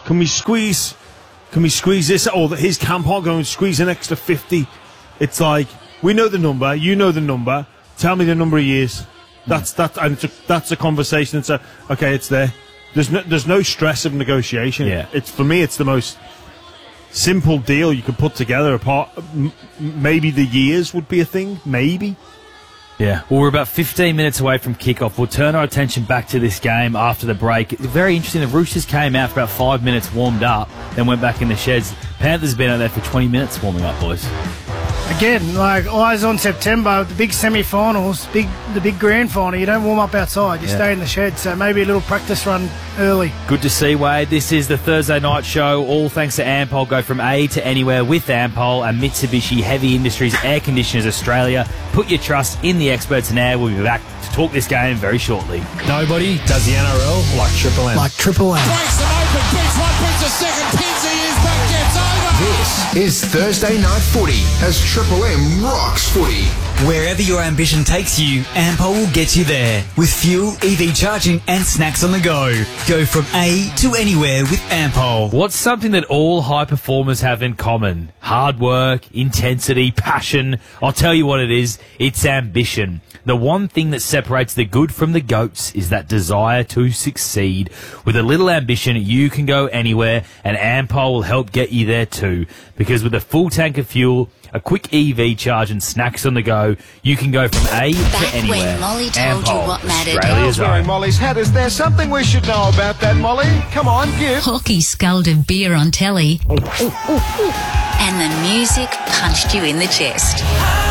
Can we squeeze this? Or his camp aren't going to squeeze an extra 50. It's like, we know the number, you know the number, tell me the number of years. That's a conversation. It's okay, it's there. There's no stress of negotiation. Yeah. For me, it's the most simple deal you could put together. Apart, maybe the years would be a thing. Maybe. Yeah, well, we're about 15 minutes away from kickoff. We'll turn our attention back to this game after the break. Very interesting. The Roosters came out for about 5 minutes, warmed up, then went back in the sheds. Panthers have been out there for 20 minutes warming up, boys. Again, like eyes on September, the big semi-finals, the big grand final. You don't warm up outside, you stay in the shed. So maybe a little practice run early. Good to see, Wade. This is the Thursday night show. All thanks to Ampol. Go from A to anywhere with Ampol and Mitsubishi Heavy Industries Air Conditioners Australia. Put your trust in the experts now. We'll be back to talk this game very shortly. Nobody does the NRL like Triple M. Like Triple M. Breaks them open, beats one, beats a second, pins he is back, gets over. This is Thursday Night Footy as Triple M rocks footy. Wherever your ambition takes you, Ampol will get you there. With fuel, EV charging and snacks on the go. Go from A to anywhere with Ampol. What's something that all high performers have in common? Hard work, intensity, passion. I'll tell you what it is. It's ambition. The one thing that separates the good from the goats is that desire to succeed. With a little ambition, you can go anywhere, and Ampol will help get you there too. Because with a full tank of fuel, a quick EV charge and snacks on the go, you can go from A to anywhere. When Molly told you what mattered. Australia's own. Molly's hat. Is there something we should know about that, Molly? Come on, give. Hockey sculled beer on telly. And the music punched you in the chest.